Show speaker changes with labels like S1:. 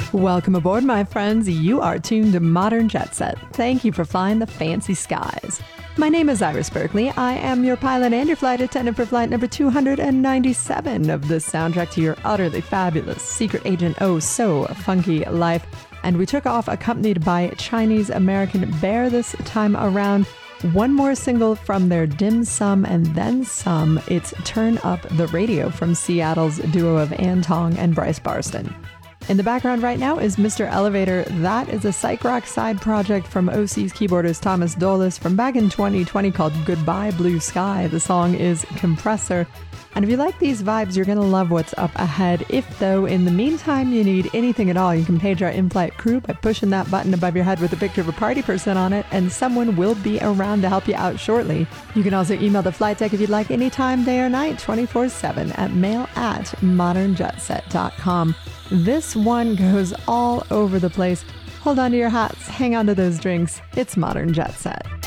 S1: Welcome aboard, my friends. You are tuned to Modern Jet Set. Thank you for flying the fancy skies. My name is Iris Berkeley. I am your pilot and your flight attendant for flight number 297 of the soundtrack to your utterly fabulous secret agent oh so funky life. And we took off accompanied by Chinese American Bear this time around. One more single from their Dim Sum and Then Some. It's Turn Up the Radio from Seattle's duo of Antong and Bryce Barston. In the background right now is Mr. Elevator. That is a psych rock side project from OC's keyboardist Thomas Dolus from back in 2020 called Goodbye Blue Sky. The song is Compressor. And if you like these vibes, you're going to love what's up ahead. If, though, in the meantime you need anything at all, you can page our in-flight crew by pushing that button above your head with a picture of a party person on it, and someone will be around to help you out shortly. You can also email the flight deck if you'd like anytime, day or night, 24/7 at mail@modernjetset.com. This one goes all over the place. Hold on to your hats, hang on to those drinks. It's Modern Jet Set.